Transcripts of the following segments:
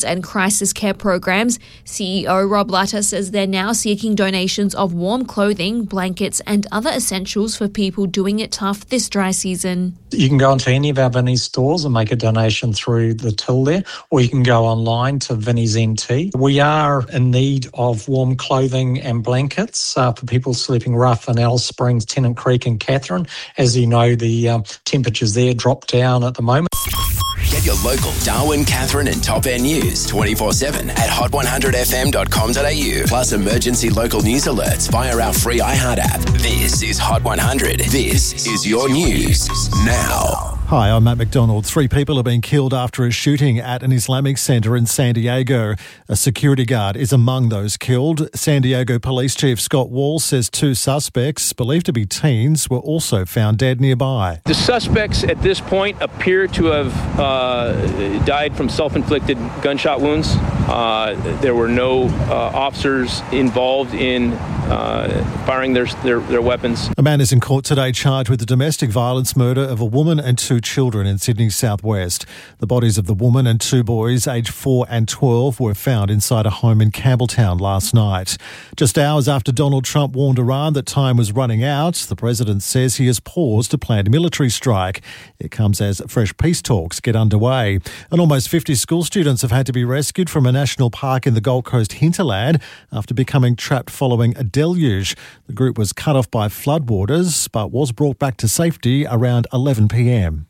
and crisis care programs. CEO Rob Latta says they're now seeking donations of warm clothing, blankets and other essentials for people doing it tough this dry season. You can go into any of our Vinnie's stores and make a donation through the till there, or you can go online to Vinnie's NT. We are in need of warm clothing and blankets for people sleeping rough in Alice Springs, Tennant Creek and Katherine. As you know, the temperatures there drop down at the moment. Get your local Darwin, Katherine and Top End news 24/7 at hot100fm.com.au. Plus emergency local news alerts via our free iHeart app. This is Hot 100. This is your news now. Hi, I'm Matt McDonald. 3 people have been killed after a shooting at an Islamic centre in San Diego. A security guard is among those killed. San Diego Police Chief Scott Wall says 2 suspects, believed to be teens, were also found dead nearby. The suspects at this point appear to have died from self-inflicted gunshot wounds. There were no officers involved in firing their weapons. A man is in court today charged with the domestic violence murder of a woman and 2 children in Sydney's southwest. The bodies of the woman and 2 boys, aged 4 and 12, were found inside a home in Campbelltown last night. Just hours after Donald Trump warned Iran that time was running out, the president says he has paused a planned military strike. It comes as fresh peace talks get underway. And almost 50 school students have had to be rescued from a national park in the Gold Coast hinterland after becoming trapped following a deluge. The group was cut off by floodwaters but was brought back to safety around 11 p.m.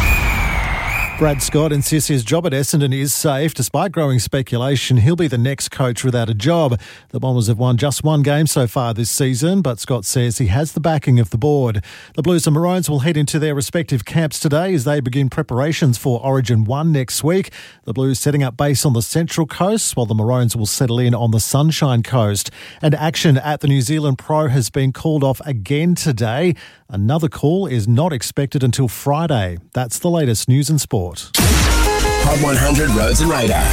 Brad Scott insists his job at Essendon is safe. Despite growing speculation, he'll be the next coach without a job. The Bombers have won just 1 game so far this season, but Scott says he has the backing of the board. The Blues and Maroons will head into their respective camps today as they begin preparations for Origin 1 next week. The Blues setting up base on the Central Coast, while the Maroons will settle in on the Sunshine Coast. And action at the New Zealand Pro has been called off again today. Another call is not expected until Friday. That's the latest news and sport. Hot 100 Roads and Radar.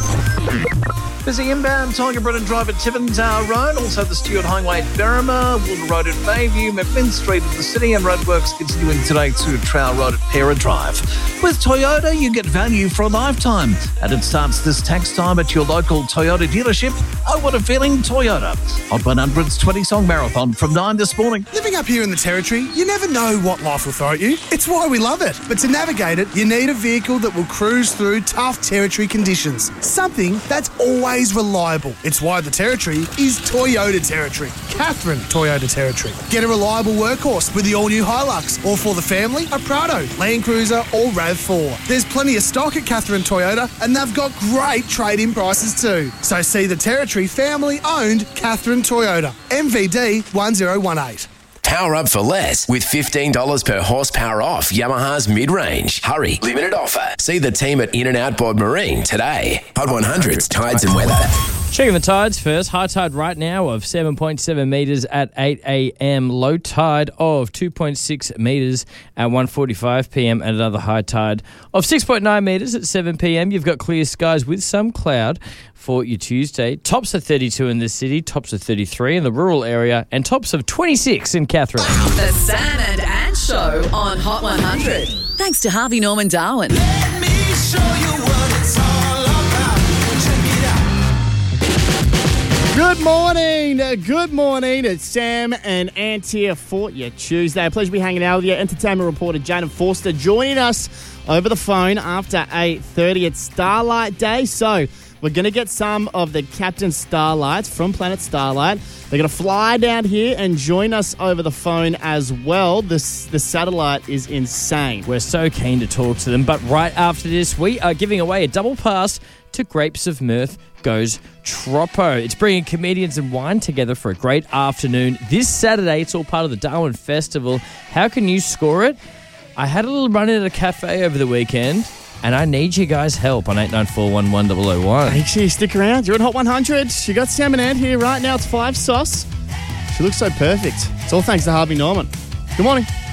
Busy inbound, Tiger Brennan Drive at Tivintar Road, also the Stuart Highway at Berrima, Wood Road at Bayview, McMinn Street at the City, and roadworks continuing today to Trowell Road at Pera Drive. With Toyota, you get value for a lifetime, and it starts this tax time at your local Toyota dealership. Oh, what a feeling, Toyota. Hot 100's 20-song marathon from 9 this morning. Living up here in the Territory, you never know what life will throw at you. It's why we love it. But to navigate it, you need a vehicle that will cruise through tough Territory conditions. Something that's always reliable. It's why the Territory is Toyota Territory. Katherine Toyota Territory. Get a reliable workhorse with the all-new Hilux, or for the family, a Prado, Land Cruiser or RAV4. There's plenty of stock at Katherine Toyota, and they've got great trade-in prices too. So see the Territory family-owned Katherine Toyota. MVD 1018. Power up for less with $15 per horsepower off Yamaha's mid-range. Hurry, limited offer. See the team at In-N-Out Board Marine today. Hot 100's Tides and Weather. Checking the tides first. High tide right now of 7.7 metres at 8 a.m. Low tide of 2.6 metres at 1:45 p.m. and another high tide of 6.9 metres at 7 p.m. You've got clear skies with some cloud for your Tuesday. Tops of 32 in the city, tops of 33 in the rural area, and tops of 26 in Katherine. The Sam and Ann Show on Hot 100. Thanks to Harvey Norman Darwin. Let me show you what it's all about. Check it out. Good morning. It's Sam and Ant here for your Tuesday. A pleasure to be hanging out with you. Entertainment reporter Jayden Forster joining us over the phone after 8:30. It's Starlight Day, so we're going to get some of the Captain Starlights from Planet Starlight. They're going to fly down here and join us over the phone as well. The satellite is insane. We're so keen to talk to them, but right after this, we are giving away a double pass to Grapes of Mirth Goes Troppo. It's bringing comedians and wine together for a great afternoon this Saturday. It's all part of the Darwin Festival. How can you score it? I had a little run in at a cafe over the weekend, and I need you guys' help on 89411001. Make sure you stick around. You're at Hot 100. You got Sam and Ant here right now. It's 5 sauce. She looks so perfect. It's all thanks to Harvey Norman. Good morning.